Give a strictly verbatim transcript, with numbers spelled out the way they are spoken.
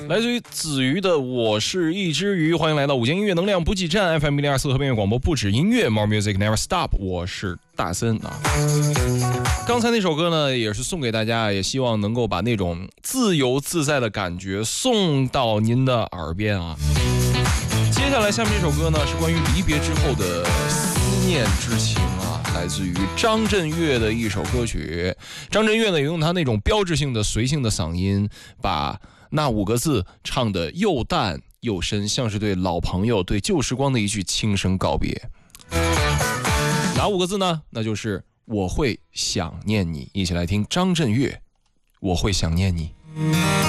来自于子瑜的我是一只鱼，欢迎来到午间音乐能量补给站 F M 一零二四和平乐广播，不止音乐 More Music Never Stop， 我是大森啊。刚才那首歌呢也是送给大家，也希望能够把那种自由自在的感觉送到您的耳边啊。接下来下面这首歌呢是关于离别之后的思念之情啊，来自于张震岳的一首歌曲。张震岳呢也用他那种标志性的随性的嗓音，把那五个字唱得又淡又深，像是对老朋友对旧时光的一句轻声告别。哪五个字呢？那就是我会想念你。一起来听张震岳，我会想念你。